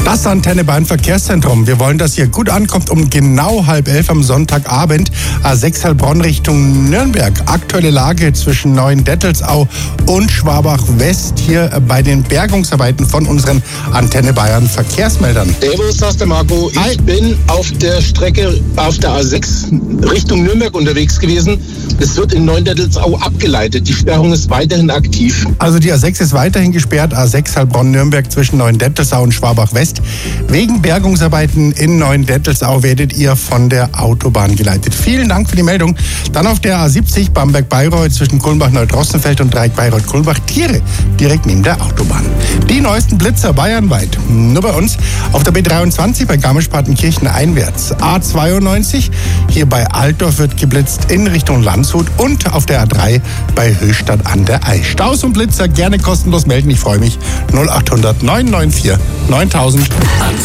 Das Antenne Bayern Verkehrszentrum. Wir wollen, dass hier gut ankommt um genau 10:30 am Sonntagabend. A6 Heilbronn Richtung Nürnberg. Aktuelle Lage zwischen Neuendettelsau und Schwabach-West hier bei den Bergungsarbeiten von unseren Antenne Bayern Verkehrsmeldern. Servus, das ist der Marco. Ich bin auf der Strecke auf der A6 Richtung Nürnberg unterwegs gewesen. Es wird in Neuendettelsau abgeleitet. Die Sperrung ist weiterhin aktiv. Also die A6 ist weiterhin gesperrt. A6 Heilbronn-Nürnberg zwischen Neuendettelsau und Schwabach-West. Wegen Bergungsarbeiten in Neuendettelsau werdet ihr von der Autobahn geleitet. Vielen Dank für die Meldung. Dann auf der A70 Bamberg-Bayreuth zwischen Kulmbach-Neudrossenfeld und Dreieck Bayreuth-Kulmbach. Tiere direkt neben der Autobahn. Die neuesten Blitzer bayernweit. Nur bei uns auf der B23 bei Garmisch-Partenkirchen einwärts. A92 hier bei Altdorf wird geblitzt in Richtung Landshut und auf der A3 bei Höchstadt an der Aisch. Staus und Blitzer gerne kostenlos melden. Ich freue mich. 0800 994 9000.